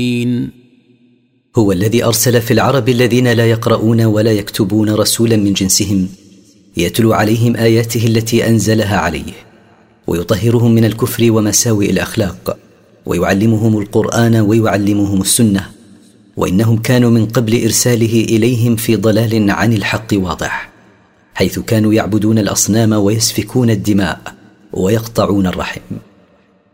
هو الذي أرسل في العرب الذين لا يقرؤون ولا يكتبون رسولا من جنسهم يتلو عليهم آياته التي أنزلها عليه ويطهرهم من الكفر ومساوئ الأخلاق ويعلمهم القرآن ويعلمهم السنة، وإنهم كانوا من قبل إرساله إليهم في ضلال عن الحق واضح، حيث كانوا يعبدون الأصنام ويسفكون الدماء ويقطعون الرحم.